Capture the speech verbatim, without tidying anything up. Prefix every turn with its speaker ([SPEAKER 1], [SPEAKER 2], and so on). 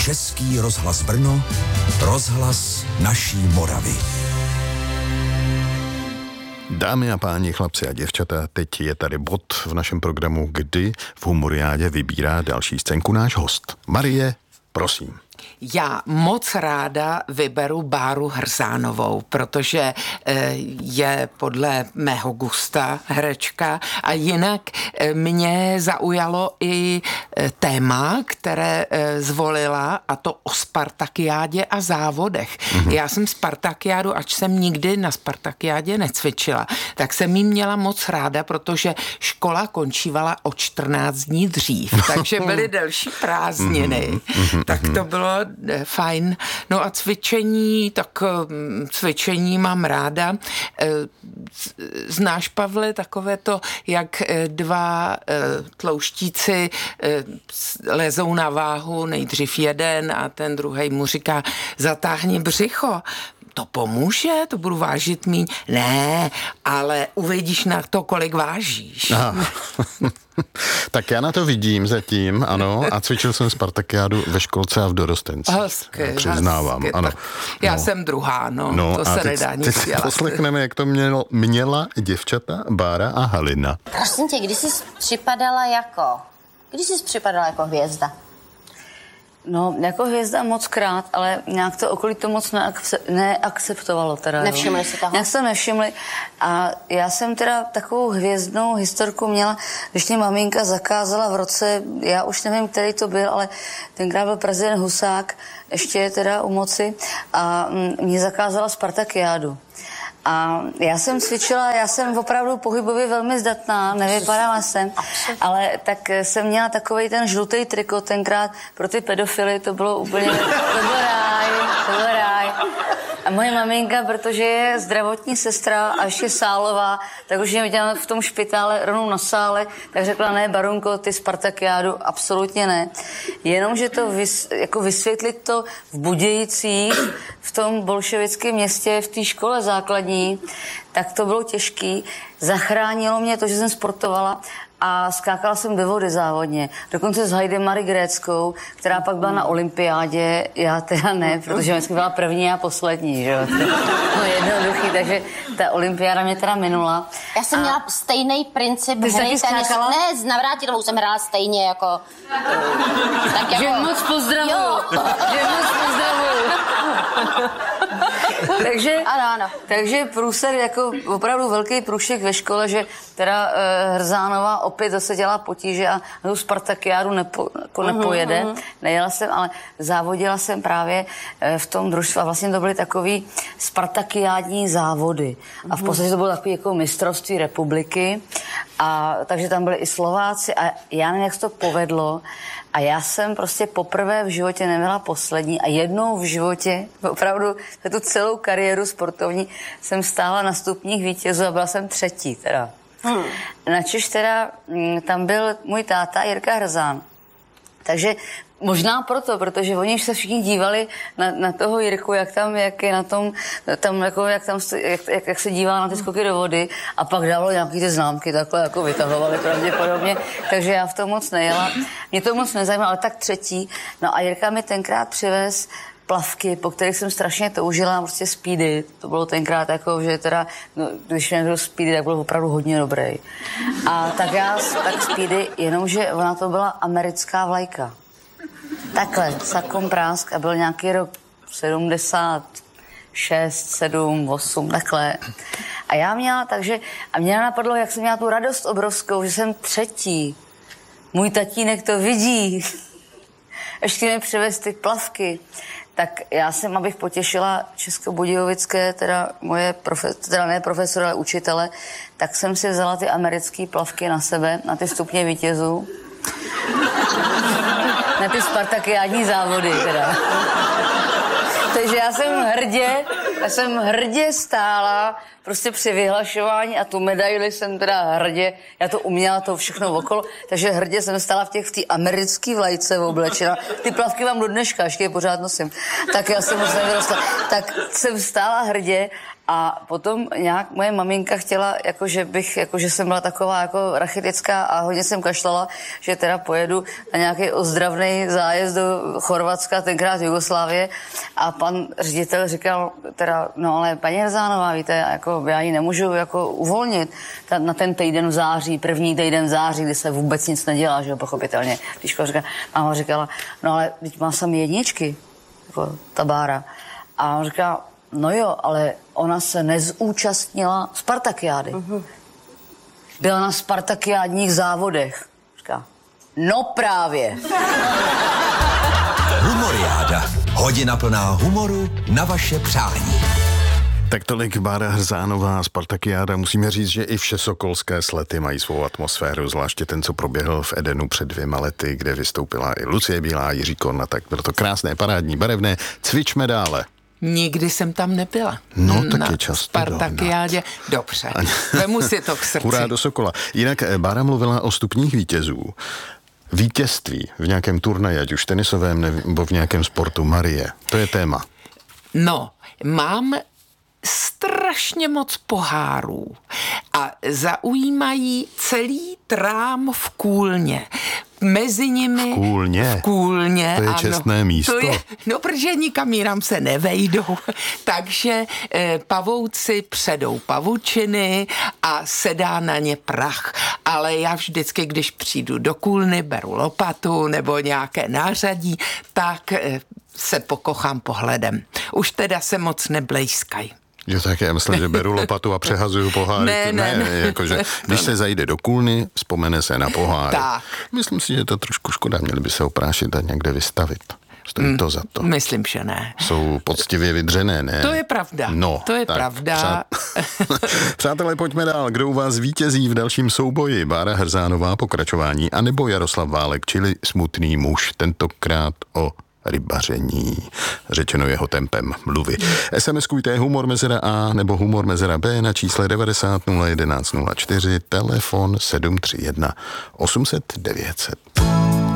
[SPEAKER 1] Český rozhlas Brno, rozhlas naší Moravy.
[SPEAKER 2] Dámy a páni, chlapci a děvčata, teď je tady bod v našem programu, kdy v Humoriádě vybírá další scénku náš host. Marie, prosím.
[SPEAKER 3] Já moc ráda vyberu Báru Hrzánovou, protože je podle mého gusta herečka a jinak mě zaujalo i téma, které zvolila, a to o Spartakiádě a závodech. Mm-hmm. Já jsem Spartakiádu, ač jsem nikdy na Spartakiádě necvičila, tak jsem jí měla moc ráda, protože škola končívala o čtrnáct dní dřív, takže byly delší prázdniny. Mm-hmm. Tak to bylo fajn. No a cvičení, tak cvičení mám ráda. Znáš, Pavle, takové to, jak dva tlouštíci lezou na váhu, nejdřív jeden a ten druhej mu říká, zatáhni břicho. To pomůže, to budu vážit míň. Ne, ale uvidíš na to, kolik vážíš.
[SPEAKER 2] Tak já na to vidím zatím, ano, a cvičil jsem Spartakiádu ve školce a v dorostenci.
[SPEAKER 3] Hezky,
[SPEAKER 2] přiznávám,
[SPEAKER 3] hezky,
[SPEAKER 2] ano.
[SPEAKER 3] Já
[SPEAKER 2] no.
[SPEAKER 3] jsem druhá, no,
[SPEAKER 2] no
[SPEAKER 3] to se
[SPEAKER 2] teď,
[SPEAKER 3] nedá nic
[SPEAKER 2] teď
[SPEAKER 3] dělat.
[SPEAKER 2] Poslechneme, jak to mělo, měla děvčata Bára a Halina.
[SPEAKER 4] Prosím tě, kdy jsi připadala jako, kdy jsi připadala jako hvězda?
[SPEAKER 5] No, jako hvězda moc krát, ale nějak to okolí to moc neakce- neakceptovalo teda.
[SPEAKER 4] Nevšimli si toho?
[SPEAKER 5] Nějak se nevšimli a já jsem teda takovou hvězdnou historku měla, když mě maminka zakázala v roce, já už nevím, který to byl, ale tenkrát byl prezident Husák, ještě teda u moci a mě zakázala Spartakiádu. A já jsem cvičila, já jsem opravdu pohybově velmi zdatná, nevypadala jsem, ale tak jsem měla takovej ten žlutý trikot tenkrát pro ty pedofily, to bylo úplně, to byl ráj, to byl ráj. A moje maminka, protože je zdravotní sestra a ještě sálová, tak už mě viděla v tom špitále rovnou na sále, tak řekla, ne, Barunko, ty Spartakiádu, absolutně ne. Jenomže to vys, jako vysvětlit to v Budějicích, v tom bolševickém městě, v té škole základní, tak to bylo těžký. Zachránilo mě to, že jsem sportovala a skákala jsem do vody závodně. Dokonce s Heidi Marie Gréckou, která pak byla na olympiádě, já teda ne, protože vždycky byla první a poslední, že jo. No jednoduchý, takže ta olympiáda mě teda minula.
[SPEAKER 4] Já jsem a... měla stejný princip
[SPEAKER 5] hry
[SPEAKER 4] tenis. Ne, s Navrátilovou jsem hrála stejně jako... tak jako...
[SPEAKER 5] Že moc pozdravuju. Že moc pozdravuju. takže,
[SPEAKER 4] ano, ano.
[SPEAKER 5] takže průser jako opravdu velký průšek ve škole, že teda uh, Hrzánová opět zase dělá potíže a tu Spartakiádu nepo, jako nepojede. Uh-huh, uh-huh. Nejela jsem, ale závodila jsem právě uh, v tom družstvu a vlastně to byly takový spartakiádní závody. Uh-huh. A v podstatě to bylo takový jako mistrovství republiky. A takže tam byli i Slováci a já nevím, jak se to povedlo. A já jsem prostě poprvé v životě nebyla poslední a jednou v životě, opravdu za tu celou kariéru sportovní, jsem stála na stupních vítězů a byla jsem třetí teda. Hmm. Načež teda tam byl můj táta Jirka Hrzán. Takže možná proto, protože oni se všichni dívali na, na toho Jirku, jak tam, jak je na tom, tam jako, jak, tam, jak, jak, jak se dívá na ty skoky do vody a pak dávalo nějaký ty známky, takhle jako vytahovali pravděpodobně, takže já v tom moc nejela. Mě to moc nezajímalo, ale tak třetí. No a Jirka mi tenkrát přivez plavky, po kterých jsem strašně toužila, prostě speedy. To bylo tenkrát jako, že teda, no, když někdo speedy, tak byl opravdu hodně dobrý. A tak já, tak speedy, jenomže ona to byla americká vlajka. Takhle, sakom prásk a byl nějaký rok sedmdesát šest, sedm, osm, takhle. A já měla, takže, a mě napadlo, jak jsem měla tu radost obrovskou, že jsem třetí. Můj tatínek to vidí. Ještě mi přivez ty plavky. Tak já jsem, abych potěšila českobudějovické, teda moje, profe, teda ne profesor, ale učitele, tak jsem si vzala ty americké plavky na sebe, na ty stupně vítězů. Na ty spartakiádní závody, teda. Takže já jsem hrdě, já jsem hrdě stála prostě při vyhlašování a tu medaili jsem teda hrdě, já to uměla to všechno okolo, takže hrdě jsem stála v těch v té americké vlajce oblečena. Ty plavky mám do dneška, ještě je pořád nosím. Tak já jsem moc nevyrostla. Tak jsem stála hrdě A potom nějak moje maminka chtěla, jako že bych, jako že jsem byla taková jako rachitická a hodně jsem kašlala, že teda pojedu na nějaký ozdravný zájezd do Chorvatska, tenkrát Jugoslávie. A pan ředitel říkal teda, no ale paní Hrzánová, víte, jako já ji nemůžu jako uvolnit ta, na ten týden v září, první týden v září, kdy se vůbec nic nedělá, že jo, pochopitelně. Když říká, máma říkala, no ale teď má sami jedničky, jako ta Bára. A on říká, no jo, ale ona se nezúčastnila Spartakiády. Uh-huh. Byla na spartakiádních závodech. Říká, no právě.
[SPEAKER 1] Humoriáda. Hodina plná humoru na vaše přání.
[SPEAKER 2] Tak tolik Bára Hrzánová, Spartakiáda. Musíme říct, že i všesokolské slety mají svou atmosféru, zvláště ten, co proběhl v Edenu před dvěma lety, kde vystoupila i Lucie Bílá, Jiří Korna, tak bylo to krásné, parádní, barevné. Cvičme dále.
[SPEAKER 3] Nikdy jsem tam nebyla.
[SPEAKER 2] No, tak
[SPEAKER 3] na
[SPEAKER 2] je čas
[SPEAKER 3] Spartakiádě. Dobře, vemu si to k srdci.
[SPEAKER 2] Hurá do Sokola. Jinak Bára mluvila o stupních vítězů. Vítězství v nějakém turnaji, ať už tenisovém nebo v nějakém sportu. Marie, to je téma.
[SPEAKER 3] No, mám strašně moc pohárů a zaujímají celý trám v Kůlně. Mezi nimi...
[SPEAKER 2] V Kůlně?
[SPEAKER 3] V Kůlně,
[SPEAKER 2] to je
[SPEAKER 3] ano,
[SPEAKER 2] čestné místo.
[SPEAKER 3] To je, no, protože nikam jinam se nevejdou. Takže eh, pavouci předou pavučiny a sedá na ně prach. Ale já vždycky, když přijdu do Kůlny, beru lopatu nebo nějaké nářadí, tak eh, se pokochám pohledem. Už teda se moc neblejskají.
[SPEAKER 2] Jo, tak já myslím, že beru lopatu a přehazuju poháry.
[SPEAKER 3] Ne, ne, ne.
[SPEAKER 2] Jakože, když se zajde do Kůlny, vzpomene se na poháry.
[SPEAKER 3] Tak.
[SPEAKER 2] Myslím si, že je to trošku škoda, měli by se oprášit a někde vystavit. Stojí to za to.
[SPEAKER 3] Myslím, že ne.
[SPEAKER 2] Jsou poctivě vydřené, ne?
[SPEAKER 3] To je pravda.
[SPEAKER 2] No,
[SPEAKER 3] to je
[SPEAKER 2] tak,
[SPEAKER 3] pravda.
[SPEAKER 2] Přát... Přátelé, pojďme dál. Kdo u vás vítězí v dalším souboji? Bára Hrzánová, pokračování, anebo Jaroslav Válek, čili smutný muž, tentokrát o rybaření, řečeno jeho tempem mluvy. SMSkujte humor mezera A nebo humor mezera B na čísle devadesát nula jedenáct nula čtyři, telefon sedm tři jedna osm set devět set.